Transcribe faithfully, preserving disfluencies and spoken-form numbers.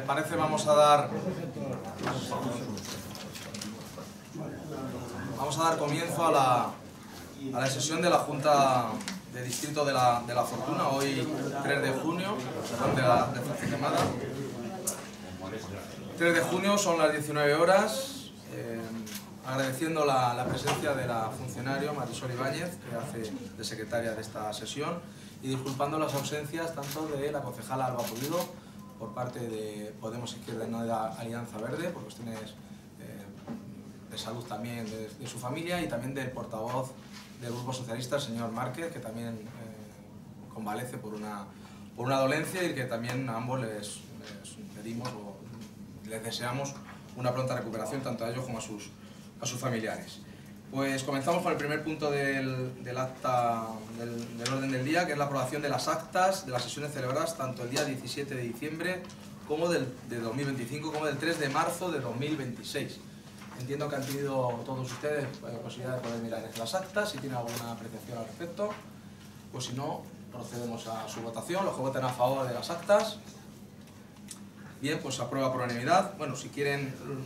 parece vamos a dar vamos a dar comienzo a la, a la sesión de la Junta de Distrito de la, de la Fortuna, hoy tres de junio, perdón, de la de Francia Quemada. tres de junio, son las diecinueve horas, eh, agradeciendo la, la presencia de la funcionaria Marisol Ibáñez, que hace de secretaria de esta sesión, y disculpando las ausencias tanto de la concejala Alba Pulido por parte de Podemos Izquierda Unida Alianza Verde, por cuestiones eh, de salud también de, de su familia, y también del portavoz del Grupo Socialista, el señor Márquez, que también eh, convalece por una, por una dolencia, y que también a ambos les, les pedimos o les deseamos una pronta recuperación, tanto a ellos como a sus, a sus familiares. Pues comenzamos con el primer punto del, del acta del, del orden del día, que es la aprobación de las actas de las sesiones celebradas tanto el día diecisiete de diciembre como del, de dos mil veinticinco como del tres de marzo de dos mil veintiséis. Entiendo que han tenido todos ustedes la posibilidad de poder mirar las actas, si tienen alguna apreciación al respecto. Pues si no, procedemos a su votación. Los que voten a favor de las actas. Bien, pues se aprueba por unanimidad. Bueno, si quieren